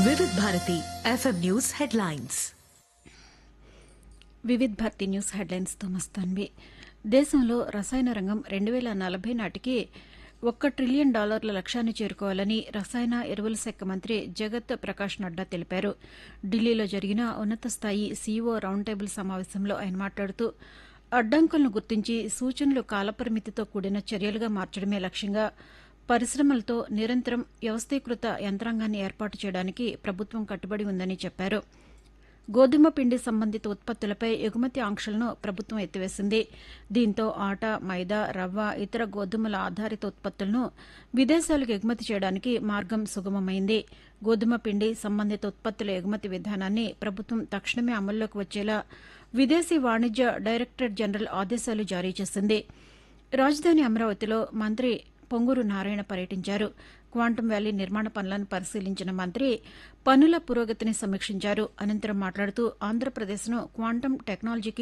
వివిధ Bharati FM news headlines. Vividh Bharati news హెడ్లైన్స్తో మస్తాన్వి. దేశంలో రసాయన రంగం 2040 నాటికి $1 ట్రిలియన్ లక్ష్యాన్ని చేరుకోవాలని రసాయన ఎరువుల శాఖ మంత్రి జగత్ ప్రకాష్ నడ్డా తెలిపారు. ఢిల్లీలో జరిగిన ఉన్నత స్థాయి సీఈఓ రౌండ్ టేబుల్ సమావేశంలో ఆయన మాట్లాడుతూ అడ్డంకులను గుర్తించి సూచనలు కాలపరిమితితో కూడిన చర్యలుగా మార్చడమే లక్ష్యంగా పరిశ్రమలతో నిరంతరం వ్యవస్థీకృత యంత్రాంగాన్ని ఏర్పాటు చేయడానికి ప్రభుత్వం కట్టుబడి ఉందని చెప్పారు. గోధుమ పిండి సంబంధిత ఉత్పత్తులపై ఎగుమతి ఆంక్షలను ప్రభుత్వం ఎత్తివేసింది. దీంతో ఆట, మైదా, రవ్వ, ఇతర గోధుమల ఆధారిత ఉత్పత్తులను విదేశాలకు ఎగుమతి చేయడానికి మార్గం సుగమమైంది. గోధుమ పిండి సంబంధిత ఉత్పత్తుల ఎగుమతి విధానాన్ని ప్రభుత్వం తక్షణమే అమల్లోకి వచ్చేలా విదేశీ వాణిజ్య డైరెక్టరేట్ జనరల్ ఆదేశాలు జారీ చేసింది. రాజధాని అమరావతిలో మంత్రి పొంగూరు నారాయణ పర్యటించారు. క్వాంటం వ్యాలీ నిర్మాణ పనులను పరిశీలించిన మంత్రి పనుల పురోగతిని సమీక్షించారు. అనంతరం మాట్లాడుతూ ఆంధ్రప్రదేశ్ను క్వాంటం టెక్నాలజీకి